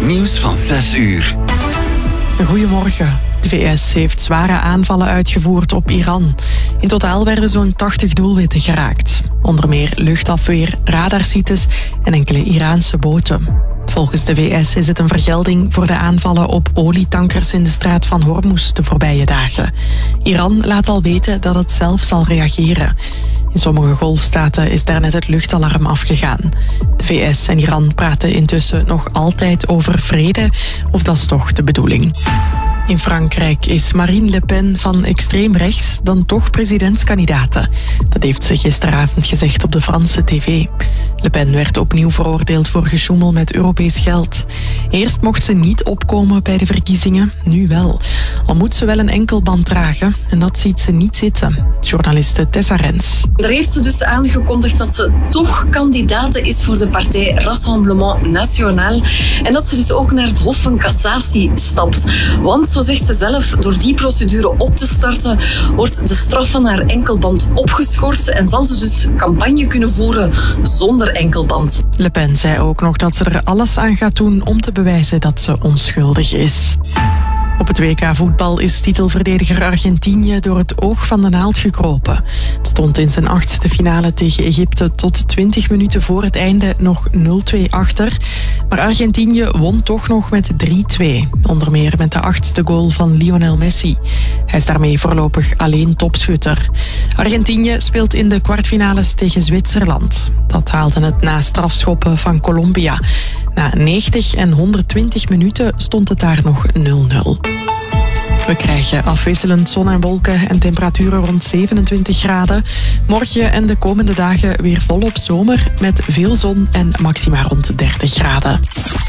Nieuws van 6 uur. Goedemorgen. De VS heeft zware aanvallen uitgevoerd op Iran. In totaal werden zo'n 80 doelwitten geraakt. Onder meer luchtafweer, radarsites en enkele Iraanse boten. Volgens de VS is het een vergelding voor de aanvallen op olietankers in de straat van Hormuz de voorbije dagen. Iran laat al weten dat het zelf zal reageren. In sommige golfstaten is daarnet het luchtalarm afgegaan. De VS en Iran praten intussen nog altijd over vrede, of dat is toch de bedoeling. In Frankrijk is Marine Le Pen van extreem rechts dan toch presidentskandidaat. Dat heeft ze gisteravond gezegd op de Franse tv. Le Pen werd opnieuw veroordeeld voor gesjoemel met Europees geld. Eerst mocht ze niet opkomen bij de verkiezingen, nu wel. Al moet ze wel een enkelband dragen en dat ziet ze niet zitten. Journaliste Tessa Rens. Daar heeft ze dus aangekondigd dat ze toch kandidaat is voor de partij Rassemblement National. En dat ze dus ook naar het Hof van Cassatie stapt. Want, zo zegt ze zelf, door die procedure op te starten wordt de straf van haar enkelband opgeschort en zal ze dus campagne kunnen voeren zonder enkelband. Le Pen zei ook nog dat ze er alles aan gaat doen om te bewijzen dat ze onschuldig is. Op het WK voetbal is titelverdediger Argentinië door het oog van de naald gekropen. Het stond in zijn 8e finale tegen Egypte tot 20 minuten voor het einde nog 0-2 achter. Maar Argentinië won toch nog met 3-2. Onder meer met de 8e goal van Lionel Messi. Hij is daarmee voorlopig alleen topschutter. Argentinië speelt in de kwartfinales tegen Zwitserland. Dat haalde het na strafschoppen van Colombia. Na 90 en 120 minuten stond het daar nog 0-0. We krijgen afwisselend zon en wolken en temperaturen rond 27 graden. Morgen en de komende dagen weer volop zomer met veel zon en maxima rond 30 graden.